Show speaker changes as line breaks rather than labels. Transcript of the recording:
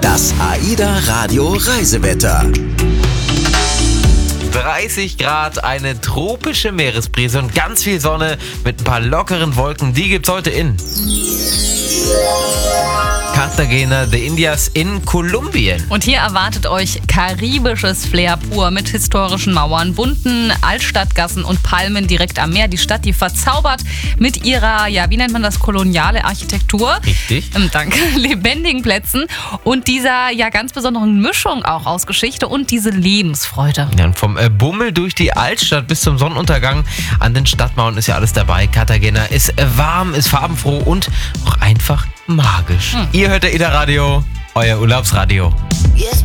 Das AIDA Radio Reisewetter.
30 Grad, eine tropische Meeresbrise und ganz viel Sonne mit ein paar lockeren Wolken. Die gibt's heute in Cartagena de Indias in Kolumbien.
Und hier erwartet euch karibisches Flair pur mit historischen Mauern, bunten Altstadtgassen und Palmen direkt am Meer. Die Stadt, die verzaubert mit ihrer, wie nennt man das, koloniale Architektur.
Richtig.
Danke. Lebendigen Plätzen und dieser ganz besonderen Mischung auch aus Geschichte und diese Lebensfreude.
Ja, und vom Bummel durch die Altstadt bis zum Sonnenuntergang an den Stadtmauern ist ja alles dabei. Cartagena ist warm, ist farbenfroh und auch einfach magisch. Ihr hört AIDA Radio, euer Urlaubsradio.